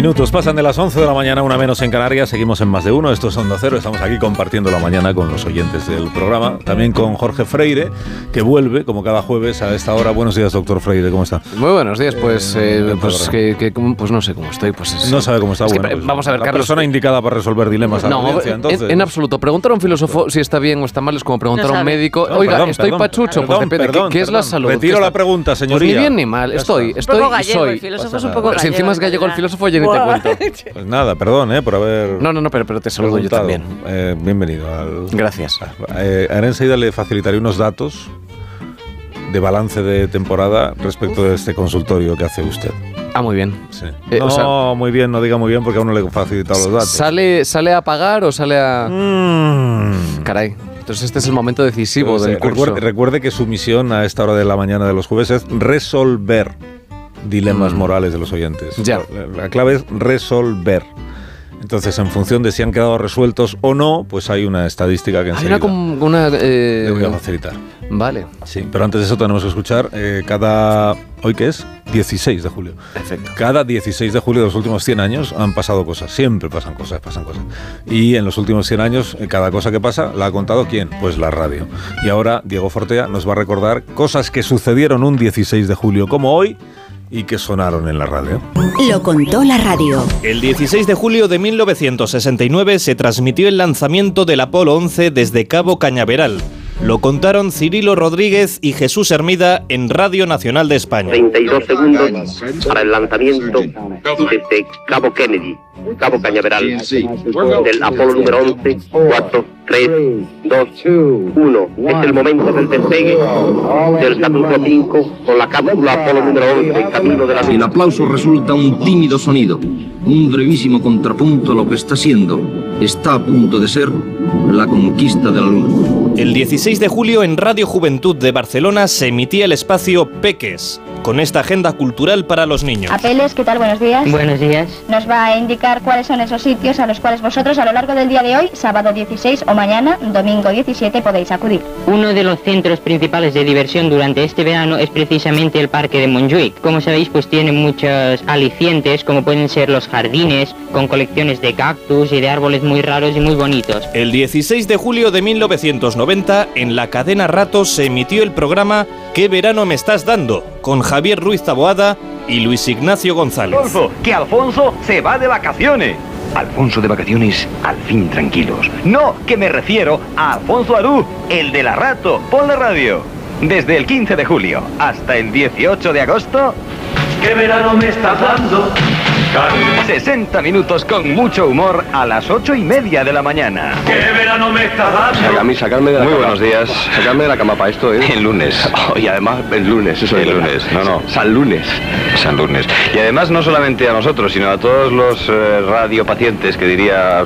minutos pasan de las 11 de la mañana, una menos en Canarias. Seguimos en Más de Uno. Esto es Onda Cero. Estamos aquí compartiendo la mañana con los oyentes del programa. También con Jorge Freire, que vuelve, como cada jueves, a esta hora. Buenos días, doctor Freire. ¿Cómo está? Muy buenos días. Pues no sé cómo estoy. No sabe cómo está. Bueno, vamos a ver, la Carlos. persona indicada para resolver dilemas a la audiencia, entonces. En absoluto. Preguntar a un filósofo si está bien o está mal es como preguntar a un médico. No, Oiga, perdón, estoy pachucho. Pues depende. ¿Qué es la salud? Retiro la pregunta, señoría. Pues ni bien ni mal. Estoy un poco gallego, y soy. el filósofo es un poco gallego. Si encima es gallego el filósofo, ya ni te cuento. Pues nada, perdón, por haber... No, pero te saludo yo también. Bienvenido. Gracias. Ahora enseguida le facilitaré unos datos de balance de temporada respecto de este consultorio que hace usted. Ah, muy bien. Sí. Muy bien, no diga muy bien porque aún no le he facilitado los datos. ¿Sale a pagar o sale a...? Caray. Entonces este es el momento decisivo del curso. Recuerde que su misión a esta hora de la mañana de los jueves es resolver dilemas morales de los oyentes. Ya. La clave es resolver. Entonces, en función de si han quedado resueltos o no, pues hay una estadística que enseguida le voy a facilitar. Vale. Sí, pero antes de eso tenemos que escuchar ¿hoy qué es? 16 de julio. Perfecto. Cada 16 de julio de los últimos 100 años han pasado cosas. Siempre pasan cosas. Y en los últimos 100 años, cada cosa que pasa, ¿la ha contado quién? Pues la radio. Y ahora Diego Fortea nos va a recordar cosas que sucedieron un 16 de julio como hoy y que sonaron en la radio. Lo contó la radio. El 16 de julio de 1969 se transmitió el lanzamiento del Apolo 11 desde Cabo Cañaveral. Lo contaron Cirilo Rodríguez y Jesús Hermida en Radio Nacional de España. 32 segundos para el lanzamiento desde Cabo Kennedy, Cabo Cañaveral, del Apolo número 11, 4, 3, 2, 1. Es el momento del despegue del Saturno 5 con la cápsula Apolo número 11 en camino de la Luna. El aplauso resulta un tímido sonido, un brevísimo contrapunto a lo que está a punto de ser la conquista de la Luna. El 16 de julio en Radio Juventud de Barcelona se emitía el espacio Peques, con esta agenda cultural para los niños. Apeles, ¿qué tal? Buenos días. Buenos días. Nos va a indicar cuáles son esos sitios a los cuales vosotros a lo largo del día de hoy, sábado 16 o mañana, domingo 17, podéis acudir. Uno de los centros principales de diversión durante este verano es precisamente el Parque de Montjuïc. Como sabéis, pues tiene muchos alicientes, como pueden ser los jardines, con colecciones de cactus y de árboles muy raros y muy bonitos. El 16 de julio de 1990, en la cadena Ratos se emitió el programa ¿Qué verano me estás dando?, con Javier Ruiz Taboada y Luis Ignacio González. Adolfo, que Alfonso se va de vacaciones. Alfonso de vacaciones, al fin tranquilos. No, que me refiero a Alfonso Arú, el de la Rato. Pon la radio. Desde el 15 de julio hasta el 18 de agosto... ¿Qué verano me estás dando? 60 minutos con mucho humor a las 8:30 de la mañana. ¿Qué verano me estás dando? Sacarme de la cama. Muy buenos días. Sacarme de la cama para esto, ¿eh? El lunes. Y además el lunes, eso el lunes. No. San Lunes. San Lunes. Y además no solamente a nosotros, sino a todos los radiopacientes, que diría